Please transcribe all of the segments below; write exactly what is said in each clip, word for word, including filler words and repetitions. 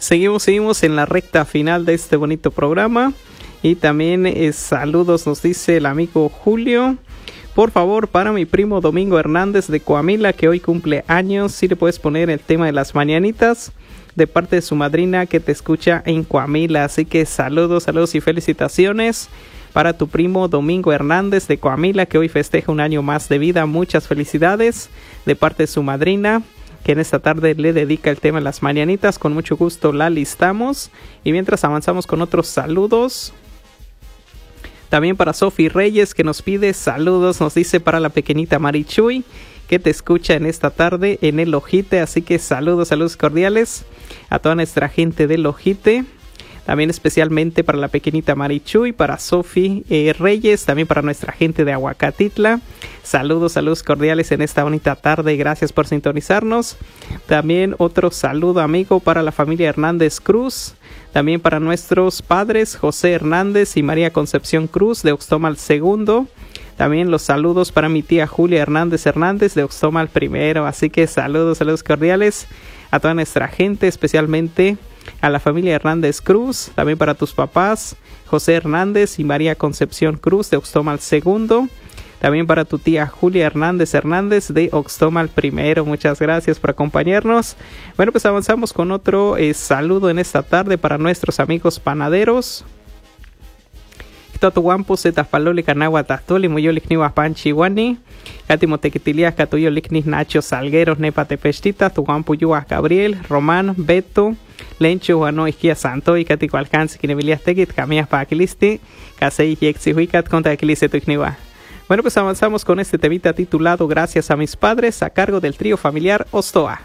Seguimos, seguimos en la recta final de este bonito programa. Y también eh, saludos nos dice el amigo Julio. Por favor, para mi primo Domingo Hernández de Coamila, que hoy cumple años, si le puedes poner el tema de las mañanitas, de parte de su madrina que te escucha en Coamila. Así que saludos, saludos y felicitaciones para tu primo Domingo Hernández de Coamila, que hoy festeja un año más de vida. Muchas felicidades de parte de su madrina, que en esta tarde le dedica el tema de las mañanitas. Con mucho gusto la listamos. Y mientras avanzamos con otros saludos, también para Sofi Reyes, que nos pide saludos, nos dice para la pequeñita Marichuy, que te escucha en esta tarde en el Ojite. Así que saludos, saludos cordiales a toda nuestra gente del Ojite. También especialmente para la pequeñita Marichuy, para Sofi eh, Reyes, también para nuestra gente de Aguacatitla. Saludos, saludos cordiales en esta bonita tarde. Gracias por sintonizarnos. También otro saludo, amigo, para la familia Hernández Cruz. También para nuestros padres José Hernández y María Concepción Cruz de Oxtomal segundo. También los saludos para mi tía Julia Hernández Hernández de Oxtomal primero. Así que saludos, saludos cordiales a toda nuestra gente, especialmente a la familia Hernández Cruz. También para tus papás José Hernández y María Concepción Cruz de Oxtomal segundo. También para tu tía Julia Hernández Hernández de Oxtomal primero. Muchas gracias por acompañarnos. Bueno, pues avanzamos con otro eh, saludo en esta tarde para nuestros amigos panaderos. Tatuampo Zetafaloli Canagua Tatoli Muyolikniwa Panchiwani Katimo Tequitilias Catuyoliknis Nacho Salgueros Nepate Pestita Tuampo Yuas Gabriel Román Beto Lencho Juano Isquia Santo y Catico Alcance Kinevilias Tequit Camias Paquilisti Casei Yexihuicat contra Aquilice Tuikniwa. Bueno, pues avanzamos con este temita titulado Gracias a mis padres, a cargo del trío familiar Ostoa.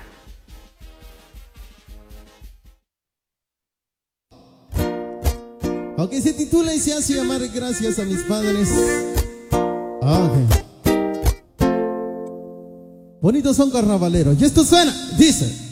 Ok, se titula y se hace llamar Gracias a mis padres. Okay. Bonitos son carnavaleros. Y esto suena, dice.